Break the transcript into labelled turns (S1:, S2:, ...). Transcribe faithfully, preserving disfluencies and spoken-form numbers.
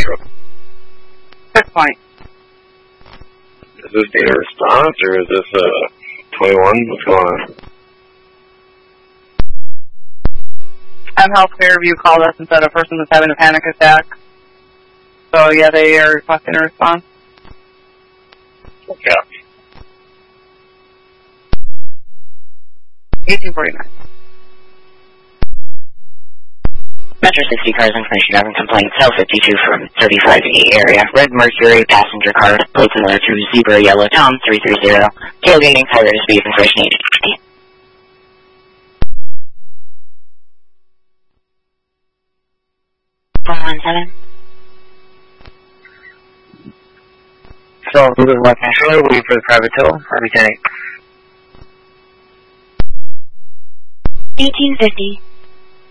S1: Good point.
S2: Is this data response or is this uh, twenty-one? What's going on?
S1: I'm healthcare review called us and said a person was having a panic attack. So yeah, they are requesting a response.
S2: Yeah.
S1: eighteen forty-nine.
S3: Metro sixty cars information having complaint Cell fifty-two from thirty-five E area. Red Mercury passenger car, plate similar to Zebra Yellow Tom three three zero. Tailgating, high rate of speed, information needed. one one seven.
S4: So, moving left naturally, waiting for the private tow, Army ten eight.
S3: eighteen fifty.